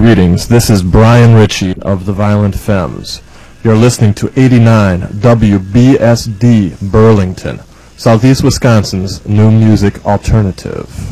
Greetings, this is Brian Ritchie of the Violent Femmes. You're listening to 89 WBSD Burlington, Southeast Wisconsin's new music alternative.